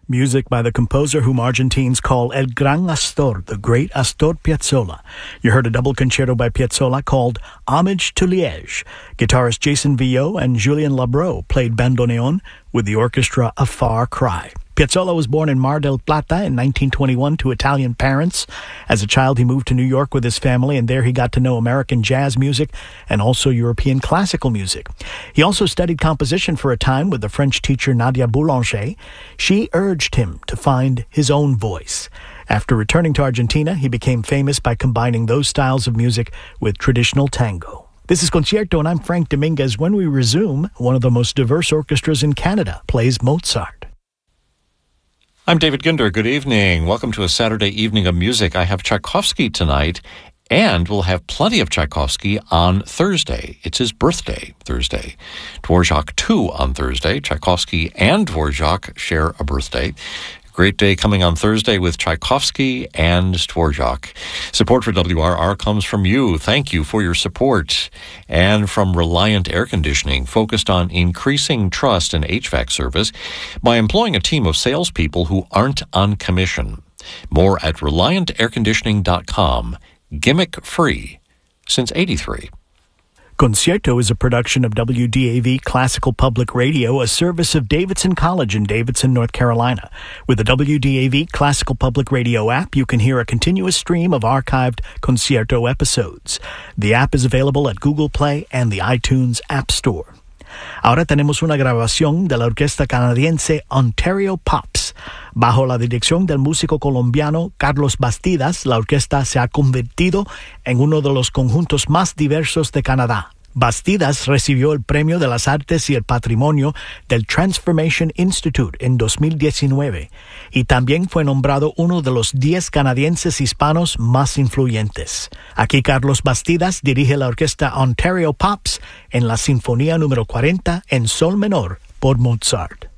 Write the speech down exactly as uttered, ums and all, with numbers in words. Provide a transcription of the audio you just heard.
Music by the composer whom Argentines call El Gran Astor, the Great Astor Piazzolla. You heard a double concerto by Piazzolla called Homage to Liège. Guitarist Jason Villot and Julien Labro played bandoneon with the orchestra A Far Cry. Piazzolla was born in Mar del Plata in nineteen twenty-one to Italian parents. As a child, he moved to New York with his family, and there he got to know American jazz music and also European classical music. He also studied composition for a time with the French teacher Nadia Boulanger. She urged him to find his own voice. After returning to Argentina, he became famous by combining those styles of music with traditional tango. This is Concierto, and I'm Frank Dominguez. When we resume, one of the most diverse orchestras in Canada plays Mozart. I'm David Ginder. Good evening. Welcome to a Saturday evening of music. I have Tchaikovsky tonight, and we'll have plenty of Tchaikovsky on Thursday. It's his birthday, Thursday. Dvorak two on Thursday. Tchaikovsky and Dvorak share a birthday. Great day coming on Thursday with Tchaikovsky and Dvorak. Support for W R R comes from you. Thank you for your support. And from Reliant Air Conditioning, focused on increasing trust in H V A C service by employing a team of salespeople who aren't on commission. More at reliant air conditioning dot com. Gimmick free since eighty-three. Concierto is a production of W D A V Classical Public Radio, a service of Davidson College in Davidson, North Carolina. With the W D A V Classical Public Radio app, you can hear a continuous stream of archived Concierto episodes. The app is available at Google Play and the iTunes App Store. Ahora tenemos una grabación de la orquesta canadiense Ontario Pops. Bajo la dirección del músico colombiano Carlos Bastidas, la orquesta se ha convertido en uno de los conjuntos más diversos de Canadá. Bastidas recibió el Premio de las Artes y el Patrimonio del Transformation Institute en dos mil diecinueve y también fue nombrado uno de los diez canadienses hispanos más influyentes. Aquí Carlos Bastidas dirige la orquesta Ontario Pops en la Sinfonía número cuarenta en Sol menor por Mozart.